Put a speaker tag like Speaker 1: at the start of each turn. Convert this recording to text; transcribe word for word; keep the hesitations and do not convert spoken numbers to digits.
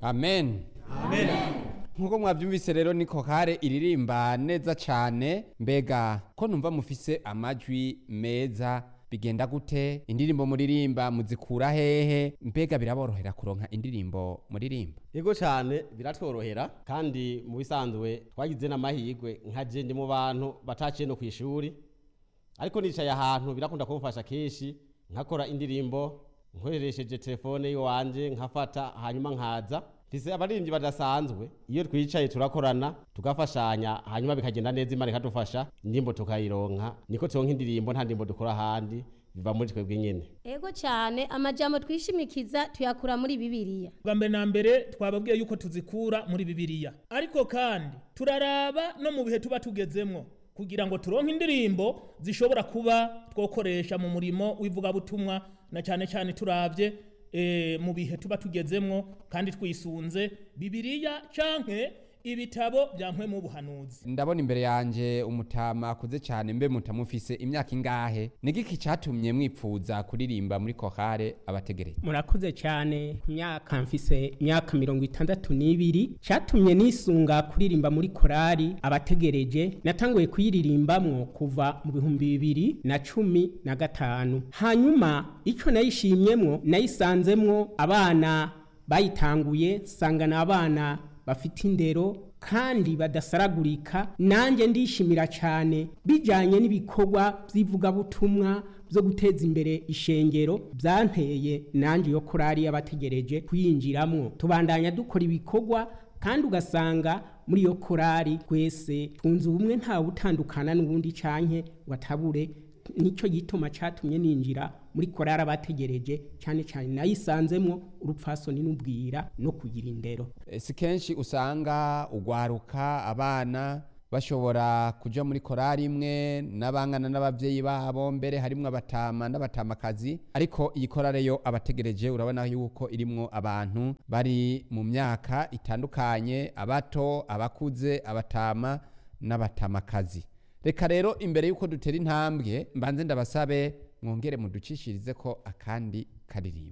Speaker 1: amen
Speaker 2: Amen.
Speaker 1: nkuko mwavyumvise rero ni kokare iririmba neza cane. Mbega ko numva mufise amajwi meza bigenda gute? Indirimbo muririmba muzikura hehe? Mbega biraborohera kuronka indirimbo muririmba?
Speaker 2: Yego cyane biratworohera, kandi mu bisanzwe twagize n'amahirwe nkaje ndi mu bantu bataciye no kwishuri, ariko nicaye ahantu birakunda kumfasha kenshi nkakora indirimbo nkoresheje telefone yiwanje nkafata hanyuma nkaza. Fise abaririmbyi badasanzwe, iyo twicaye turakorana tugafashanya hanyuma bikagenda neza, Imana ikadufasha indirimbo tukayironka. Niko turonka indirimbo, nta ndimbo dukora ahandi, biva muri twebwe nyene.
Speaker 3: Ego cyane amajambo twishimikiza tuyakura muri Bibiliya.
Speaker 4: Bwa mbere na mbere twababwiye yuko tuzikura muri Bibiliya, ariko kandi turaraba no mu bihe tuba tugezemwo kugira ngo turonke indirimbo zishobora kuba twokoresha mu murimo w'ivugabutumwa, na cyane cyane turavye e, mu bihe tuba tugezemwo kandi twisunze Bibiliya canke ibitabo byankwe mu buhanuzi.
Speaker 1: Ndabona imbere yanje umutama akuze cyane. Mbe mutamufise imyaka ingahe? Nigiki cyatumye mwipfuza kuririmba muri kokare abategereje?
Speaker 5: Murakoze cyane. Imyaka mfise imyaka mirongo itandatu n'ibiri, cyatumye nisunga kuririmba muri korari abategereje. Natanguye kuyiririmbamwo kuva mu bihumbi bibiri na cumi na gatanu. Hanyuma icyo nayishimyemwo, nayisanzemwo abana bayitanguye, sangana abana bafite indero kandi badasaragurika. Nanjye ndishimira cyane bijanye n'ibikorwa by'ivugabutumwa byo guteza imbere ishengero, byanteye nanjye yo korari y'abategereje kuyinjiramwo. Tubandanya dukora ibikorwa, kandi ugasanga muri yo korari twese twunze ubumwe, nta butandukana n'ubundi canke watabure. Nicyo gituma cyatumye ninjira muri korari abategereje, cyane cyane nayisanzemwo urupfasoni n'ubwira no kugira indero.
Speaker 1: E, si kenshi usanga ugwaruka abana bashobora kuja muri korari imwe n'abangana n'abavyeyi babo, mbere harimwo abatama n'abatamakazi. Ariko iyi korari yo abategereje urabona yuko irimwo abantu bari mu myaka itandukanye, abato, abakuze, abatama n'abatamakazi. Reka rero imbere yuko dutera intambwe mbanze ndabasabe mwongere muducishirize ko akandi karirimbo.